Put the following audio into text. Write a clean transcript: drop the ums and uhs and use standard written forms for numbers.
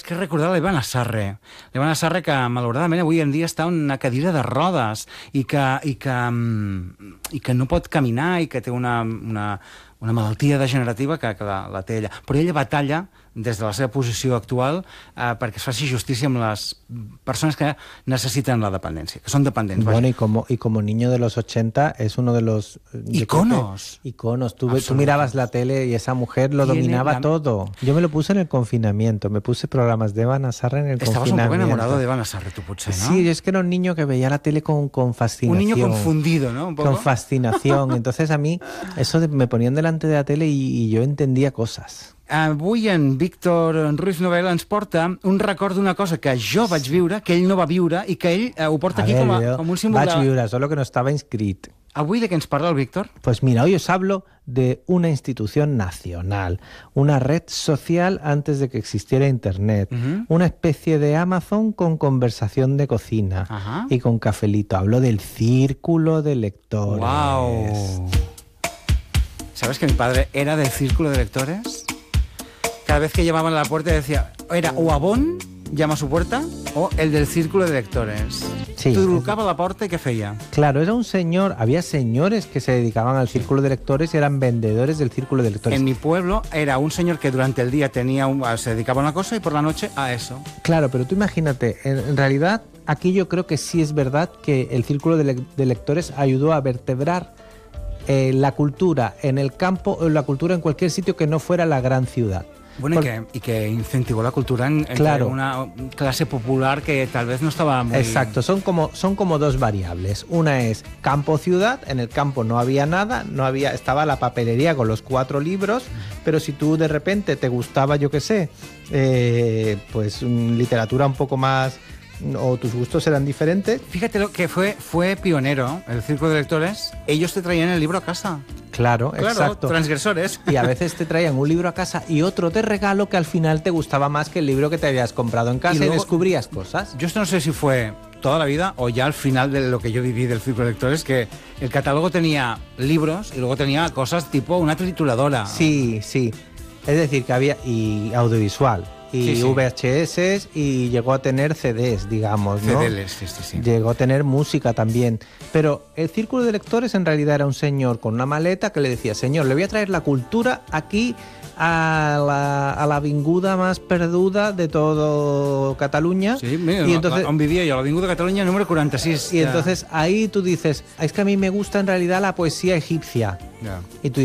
és que recordar l'Evan Asarre. L'Evan Asarre, que malauradament avui en dia està en una cadira de rodes i que no pot caminar i que té una malaltia degenerativa que la té ella. Però ella batalla des de la seva posició actual perquè es faci justícia amb les persones que necesiten la dependència, que son dependents. Bueno, y como niño de los 80 es uno de los... Iconos. Iconos. Tú mirabas la tele y esa mujer lo dominaba todo. Yo me lo puse en el confinamiento, me puse programas de Evan Asarre en el confinamiento. Estabas un poco enamorado de Evan Asarre, tú potser, ¿no? Sí, yo es que era un niño que veía la tele con fascinación. Un niño confundido, ¿no? Un poco. Con fascinación. Entonces a mí eso me ponían delante de la tele y yo entendía cosas. Avui en Víctor Ruiz Novell ens porta un record d'una cosa que jo vaig viure, que ell no va viure i que ell ho porta aquí com un símbol vaig viure, solo que no estaba inscrit. Avui de què ens parla el Víctor? Pues mira, hoy os hablo de una institución nacional, una red social antes de que existiera Internet, una especie de Amazon con conversación de cocina y con cafelito. Hablo del Círculo de Lectores. ¡Wow! ¿Sabes que mi padre era del Círculo de Lectores? Cada vez que llamaban a la puerta decía, era o Avon, llama a su puerta, o el del Círculo de Lectores. Sí. Trucava la porta y ¿qué feia? Claro, era un señor, había señores que se dedicaban al Círculo de Lectores y eran vendedores del Círculo de Lectores. En mi pueblo era un señor que durante el día se dedicaba a una cosa y por la noche a eso. Claro, pero tú imagínate, en realidad aquí yo creo que sí es verdad que el Círculo de Lectores ayudó a vertebrar la cultura en el campo o la cultura en cualquier sitio que no fuera la gran ciudad. Bueno, y que incentivó la cultura en una clase popular que tal vez no estaba muy... Exacto, son como dos variables. Una es campo-ciudad, en el campo no había nada, estaba la papelería con los 4 libros, pero si tú de repente te gustaba, yo qué sé, pues literatura un poco más... o tus gustos eran diferentes. Fíjate lo que fue pionero el Círculo de Lectores. Ellos te traían el libro a casa. Claro, exacto. Transgresores. Y a veces te traían un libro a casa y otro de regalo que al final te gustaba más que el libro que te habías comprado en casa y descubrías cosas. Yo no sé si fue toda la vida o ya al final de lo que yo viví del Círculo de Lectores, que el catálogo tenía libros y luego tenía cosas tipo una trituradora. Sí, sí. Es decir, que había... y audiovisual. Y VHS y llegó a tener CDs, digamos, ¿no? CDs, sí. Llegó a tener música también. Pero el Círculo de Lectores en realidad era un señor con una maleta que le decía, señor, le voy a traer la cultura aquí a la avinguda más perduda de todo Catalunya. Sí, mira, y entonces, on vivia jo, l'avinguda Catalunya número 46. Y entonces ahí tú dices, es que a mí me gusta en realidad la poesía egipcia. Yeah. Y tú